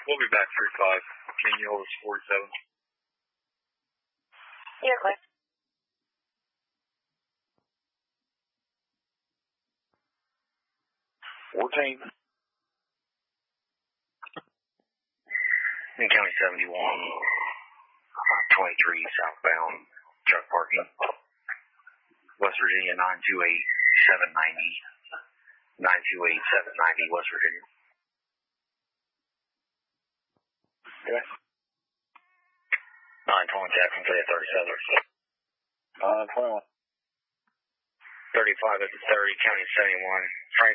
We'll be back 3-5. Can you hold us 47? You're clear. County 71, 23 southbound, truck parking. West Virginia 928-790, 928-790, West Virginia. Okay. 920 Jackson, 37. 21. 35 at the 30, County 71. Frank